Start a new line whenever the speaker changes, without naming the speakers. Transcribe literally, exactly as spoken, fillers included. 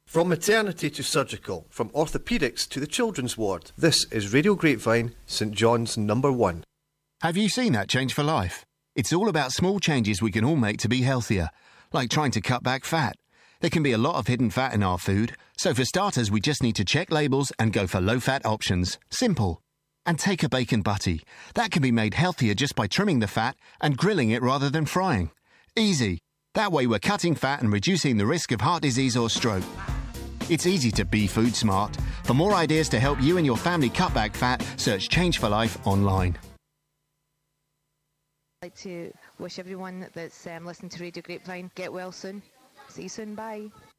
From maternity to surgical, from orthopaedics to the children's ward, this is Radio Grapevine, St John's number one.
Have you seen that Change for Life? It's all about small changes we can all make to be healthier, like trying to cut back fat. There can be a lot of hidden fat in our food, so for starters we just need to check labels and go for low-fat options. Simple. And take a bacon butty. That can be made healthier just by trimming the fat and grilling it rather than frying. Easy. That way we're cutting fat and reducing the risk of heart disease or stroke. It's easy to be food smart. For more ideas to help you and your family cut back fat, search Change for Life online.
I'd like to wish everyone that's um, listening to Radio Grapevine get well soon. See you soon. Bye.